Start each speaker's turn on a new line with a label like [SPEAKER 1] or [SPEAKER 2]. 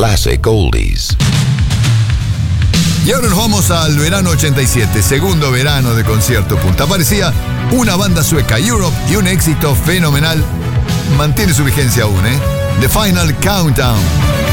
[SPEAKER 1] classic oldies.
[SPEAKER 2] Y ahora nos vamos al verano 87, segundo verano de Concierto Punta. Aparecía una banda sueca, Europe, y un éxito fenomenal. Mantiene su vigencia aún, The Final Countdown.